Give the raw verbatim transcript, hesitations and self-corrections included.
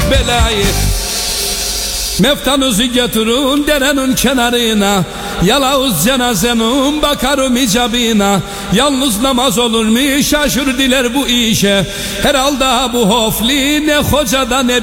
belayı. Meftanızı getirin derenin kenarına, Yalavuz cenazenin bakarım icabına. Yalnız namaz olur mu şaşır diler bu işe. Herhalde bu hofli ne hocada ne